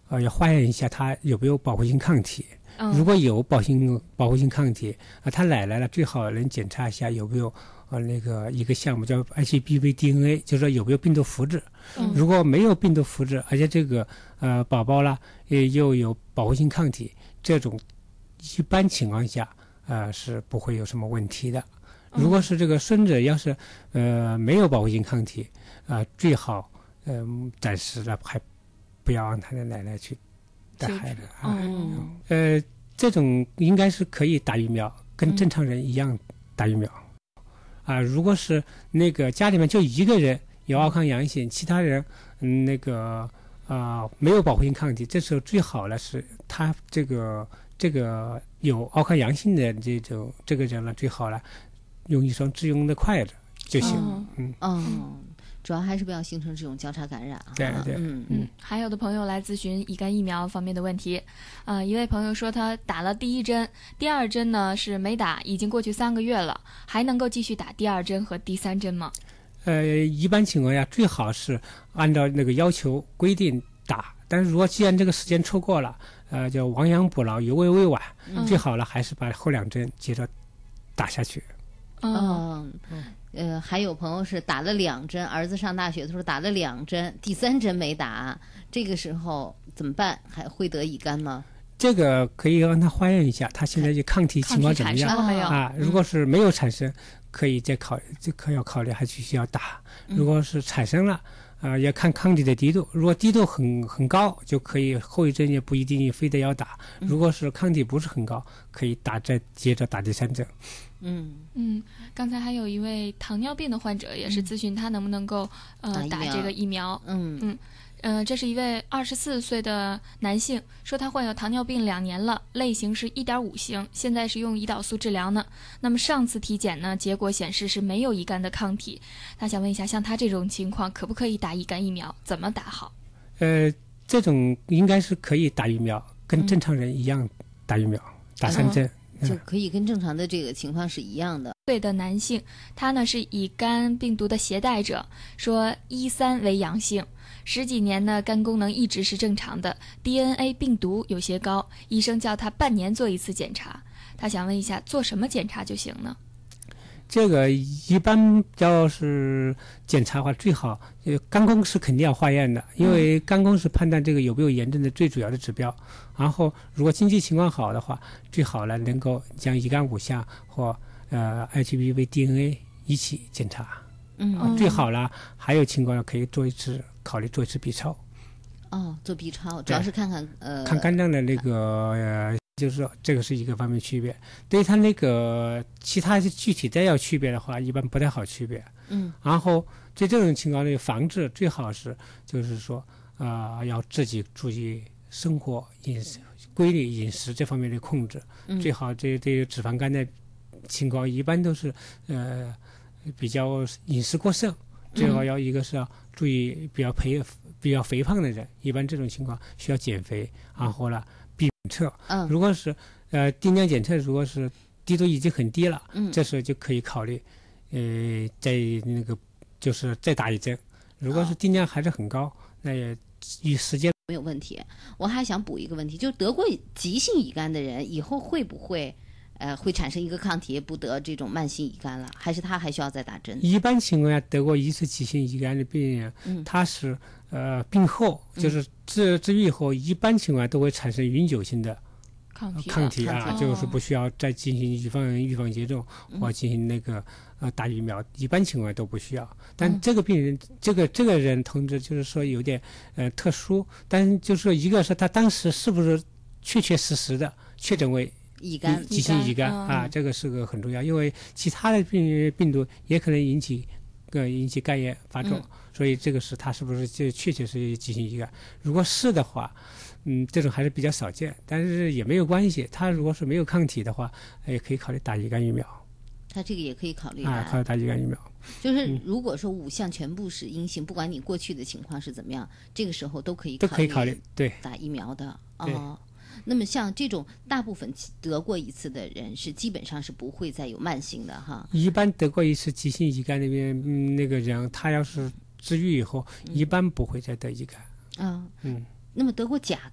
要化验一下他有没有保护性抗体。如果有保护性抗体他来了，最好能检查一下有没有那个一个项目叫 HBV DNA， 就是说有没有病毒福祉。如果没有病毒福祉，而且这个宝宝啦又有保护性抗体，这种一般情况下是不会有什么问题的。如果是这个孙子要是没有保护性抗体最好暂时的还不要让他的奶奶去带孩子这种应该是可以打疫苗，跟正常人一样打疫苗如果是那个家里面就一个人有奥康阳性，其他人那个没有保护性抗体，这时候最好的是他这个有奥康阳性的这个人了，最好了用一双自用的筷子就行。 主要还是不要形成这种交叉感染。 对对， 还有的朋友来咨询乙肝疫苗方面的问题。一位朋友说他打了第1针，第2针呢是没打，已经过去3个月了，还能够继续打第2针和第3针吗？ 一般情况下最好是按照那个要求规定打，但是如果既然这个时间错过了，叫亡羊补牢，犹未未晚，最好了还是把后2针接着打下去。 还有朋友是打了2针，儿子上大学的时候打了2针，第3针没打，这个时候怎么办？还会得乙肝吗？ 这个可以让他化验一下，他现在的抗体情况怎么样如果是没有产生，可以再要考虑还需要打。如果是产生了要看抗体的低度，如果低度很高，就可以后1针也不一定非得要打。如果是抗体不是很高，可以再接着打第3针。 刚才还有一位糖尿病的患者也是咨询他能不能够打这个疫苗。这是一位24岁的男性，说他患有糖尿病2年了，类型是1.5型，现在是用胰岛素治疗呢。那么上次体检呢，结果显示是没有乙肝的抗体。他想问一下，像他这种情况可不可以打乙肝疫苗？怎么打好？ 这种应该是可以打疫苗，跟正常人一样打疫苗，打3针。 就可以跟正常的这个情况是一样的。 对的男性，他呢是乙肝病毒的携带者，说1-3为阳性，10几年呢肝功能一直是正常的， DNA 病毒有些高，医生叫他半年做1次检查。他想问一下，做什么检查就行呢？ 这个一般要是检查的话，最好肝功是肯定要化验的，因为肝功是判断这个有没有炎症的最主要的指标。然后如果经济情况好的话，最好呢能够将乙肝5项或HBV DNA 一起检查。最好了还有情况可以考虑做一次 B 超。 做 B 超主要是看肝脏的那个就是说这个是一个方面区别。对于他那个其他具体再要区别的话，一般不太好区别。然后对这种情况的防治，最好是就是说要自己注意生活饮食规律，饮食这方面的控制。最好这脂肪肝的情况一般都是比较饮食过剩，最好要一个是要注意比较肥胖的人，一般这种情况需要减肥，然后呢避免测。如果是定量检测，如果是低度已经很低了，这时候就可以考虑在那个就是再打1针。如果是定量还是很高，那也与时间没有问题。我还想补一个问题，就是得过急性乙肝的人以后会不会会产生一个抗体，不得这种慢性乙肝了，还是他还需要再打针？ 一般情况下得过1次急性乙肝的病人，他是病后就是治愈后，一般情况下都会产生永久性的抗体就是不需要再进行预防接种或进行那个打疫苗，一般情况下都不需要。但这个病人这个人同志就是说有点特殊，但就是说一个是他当时是不是确实的确诊为急性乙肝这个是个很重要，因为其他的病毒也可能引起肝炎发作，所以这个是他是不是确是急性乙肝。如果是的话，这种还是比较少见，但是也没有关系。他如果是没有抗体的话，也可以考虑打乙肝疫苗。 他这个也可以考虑考虑打乙肝疫苗。 就是如果说5项全部是阴性，不管你过去的情况是怎么样，这个时候都可以考虑对打疫苗的。那么像这种大部分得过1次的人是基本上是不会再有慢性的哈。 一般得过1次急性乙肝那个人，他要是治愈以后，一般不会再得乙肝。 那么得过甲